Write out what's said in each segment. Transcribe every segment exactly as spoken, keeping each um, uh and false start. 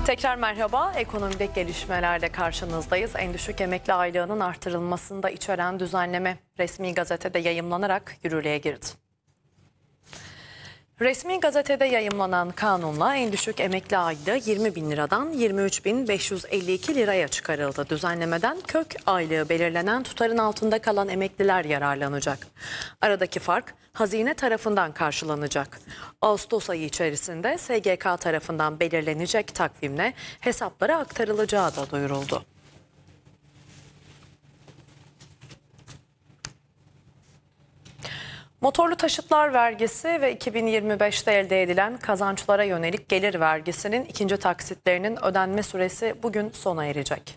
Tekrar merhaba. Ekonomideki gelişmelerle karşınızdayız. En düşük emekli aylığının artırılmasında içeren düzenleme resmi gazetede yayımlanarak yürürlüğe girdi. Resmi gazetede yayımlanan kanunla en düşük emekli aylığı yirmi bin liradan yirmi üç bin beş yüz elli iki liraya çıkarıldı. Düzenlemeden kök aylığı belirlenen tutarın altında kalan emekliler yararlanacak. Aradaki fark hazine tarafından karşılanacak. Ağustos ayı içerisinde S G K tarafından belirlenecek takvimle hesaplara aktarılacağı da duyuruldu. Motorlu taşıtlar vergisi ve iki bin yirmi beşte elde edilen kazançlara yönelik gelir vergisinin ikinci taksitlerinin ödenme süresi bugün sona erecek.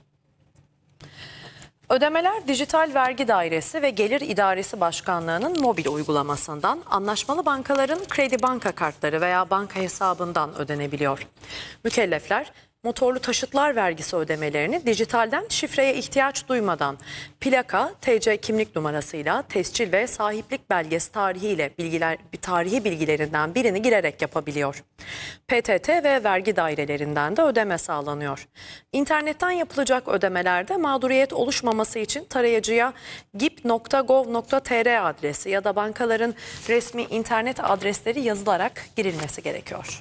Ödemeler Dijital Vergi Dairesi ve Gelir İdaresi Başkanlığı'nın mobil uygulamasından, anlaşmalı bankaların kredi banka kartları veya banka hesabından ödenebiliyor. Mükellefler motorlu taşıtlar vergisi ödemelerini dijitalden şifreye ihtiyaç duymadan plaka, T C kimlik numarasıyla, tescil ve sahiplik belgesi tarihiyle bilgiler, tarihi bilgilerinden birini girerek yapabiliyor. P T T ve vergi dairelerinden de ödeme sağlanıyor. İnternetten yapılacak ödemelerde mağduriyet oluşmaması için tarayıcıya gip nokta gov nokta tr adresi ya da bankaların resmi internet adresleri yazılarak girilmesi gerekiyor.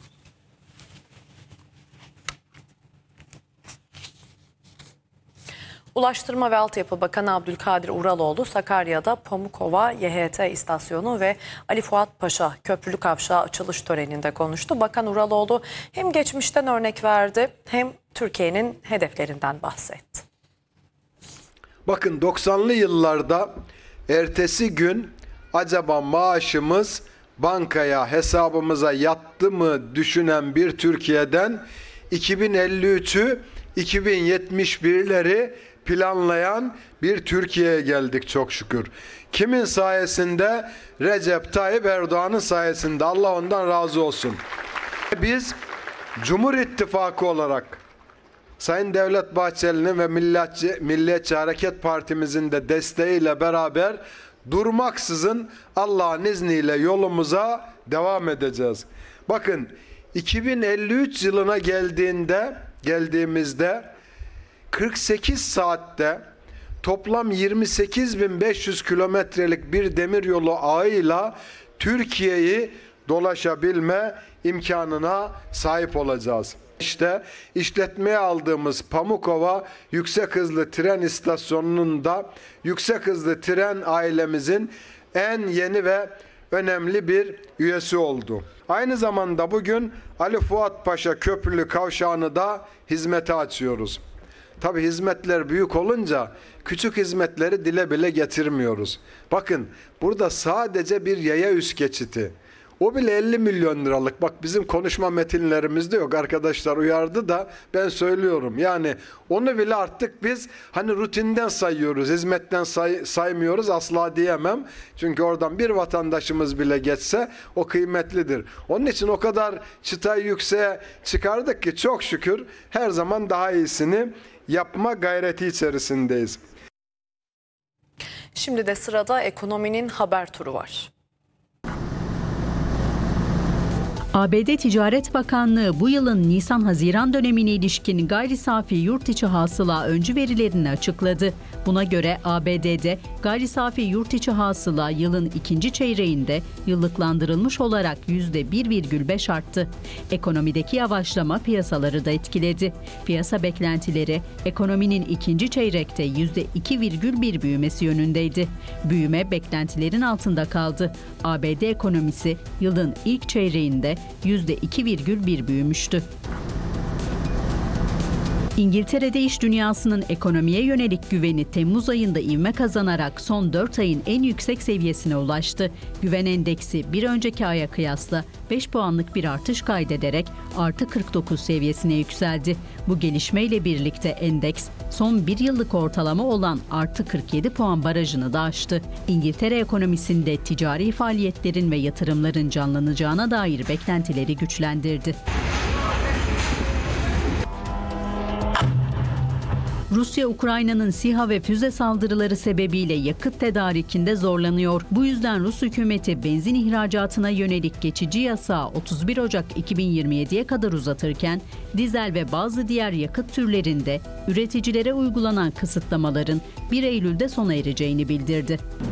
Ulaştırma ve Altyapı Bakanı Abdülkadir Uraloğlu, Sakarya'da Pamukova Y H T istasyonu ve Ali Fuat Paşa Köprülü Kavşağı açılış töreninde konuştu. Bakan Uraloğlu hem geçmişten örnek verdi hem Türkiye'nin hedeflerinden bahsetti. Bakın doksanlı yıllarda ertesi gün acaba maaşımız bankaya, hesabımıza yattı mı düşünen bir Türkiye'den iki bin elli üçü, iki bin yetmiş birleri planlayan bir Türkiye'ye geldik çok şükür. Kimin sayesinde? Recep Tayyip Erdoğan'ın sayesinde. Allah ondan razı olsun. Biz Cumhur İttifakı olarak Sayın Devlet Bahçeli'nin ve Milliyetçi, Milliyetçi Hareket Partimizin de desteğiyle beraber durmaksızın Allah'ın izniyle yolumuza devam edeceğiz. Bakın iki bin elli üç yılına geldiğinde geldiğimizde kırk sekiz saatte toplam yirmi sekiz bin beş yüz kilometrelik bir demiryolu ağıyla Türkiye'yi dolaşabilme imkanına sahip olacağız. İşte işletmeye aldığımız Pamukova yüksek hızlı tren istasyonunun da yüksek hızlı tren ailemizin en yeni ve önemli bir üyesi oldu. Aynı zamanda bugün Ali Fuat Paşa Köprülü Kavşağı'nı da hizmete açıyoruz. Tabi hizmetler büyük olunca küçük hizmetleri dile bile getirmiyoruz. Bakın burada sadece bir yaya üst geçiti. O bile elli milyon liralık. Bak bizim konuşma metinlerimizde yok. Arkadaşlar uyardı da ben söylüyorum. Yani onu bile artık biz hani rutinden sayıyoruz. Hizmetten say, saymıyoruz asla diyemem. Çünkü oradan bir vatandaşımız bile geçse o kıymetlidir. Onun için o kadar çıtayı yükseğe çıkardık ki çok şükür her zaman daha iyisini yapma gayreti içerisindeyiz. Şimdi de sırada ekonominin haber turu var. A B D Ticaret Bakanlığı bu yılın Nisan-Haziran dönemine ilişkin gayri safi yurt içi hasıla öncü verilerini açıkladı. Buna göre A B D'de gayri safi yurt içi hasıla yılın ikinci çeyreğinde yıllıklandırılmış olarak yüzde bir virgül beş arttı. Ekonomideki yavaşlama piyasaları da etkiledi. Piyasa beklentileri ekonominin ikinci çeyrekte yüzde iki virgül bir büyümesi yönündeydi. Büyüme beklentilerin altında kaldı. A B D ekonomisi yılın ilk çeyreğinde yüzde iki virgül bir büyümüştü. İngiltere'de iş dünyasının ekonomiye yönelik güveni Temmuz ayında ivme kazanarak son dört ayın en yüksek seviyesine ulaştı. Güven endeksi bir önceki aya kıyasla beş puanlık bir artış kaydederek artı kırk dokuz seviyesine yükseldi. Bu gelişmeyle birlikte endeks son bir yıllık ortalama olan artı kırk yedi puan barajını da aştı. İngiltere ekonomisinde ticari faaliyetlerin ve yatırımların canlanacağına dair beklentileri güçlendirdi. Rusya, Ukrayna'nın SİHA ve füze saldırıları sebebiyle yakıt tedarikinde zorlanıyor. Bu yüzden Rus hükümeti benzin ihracatına yönelik geçici yasağı otuz bir Ocak iki bin yirmi yediye kadar uzatırken, dizel ve bazı diğer yakıt türlerinde üreticilere uygulanan kısıtlamaların bir Eylül'de sona ereceğini bildirdi.